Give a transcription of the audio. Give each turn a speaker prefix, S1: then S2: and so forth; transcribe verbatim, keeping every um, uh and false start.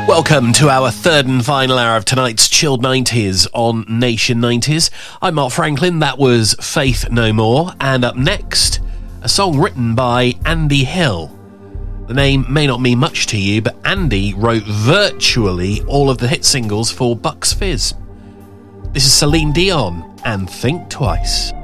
S1: Welcome to our third and final hour of tonight's Chilled nineties on Nation nineties. I'm Mark Franklin, that was Faith No More, and up next, a song written by Andy Hill. The name may not mean much to you, but Andy wrote virtually all of the hit singles for Bucks Fizz. This is Celine Dion and Think Twice.